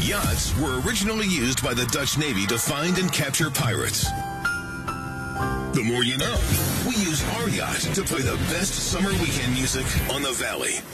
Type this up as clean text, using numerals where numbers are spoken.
Yachts were originally used by the Dutch Navy to find and capture pirates. The more you know. We use our yacht to play the best summer weekend music on the Valley.